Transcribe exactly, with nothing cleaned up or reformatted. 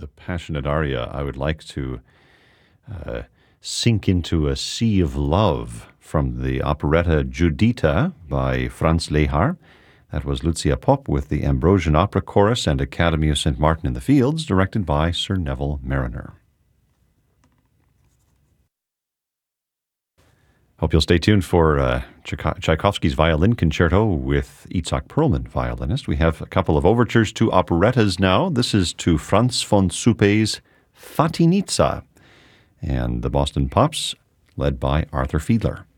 the passionate aria, I would like to uh, sink into a sea of love from the operetta Giuditta by Franz Lehár. That was Lucia Popp with the Ambrosian Opera Chorus and Academy of Saint Martin in the Fields, directed by Sir Neville Marriner. Hope you'll stay tuned for uh, Tchaikovsky's Violin Concerto with Itzhak Perlman, violinist. We have a couple of overtures to operettas now. This is to Franz von Suppé's Fatinitsa, and the Boston Pops, led by Arthur Fiedler.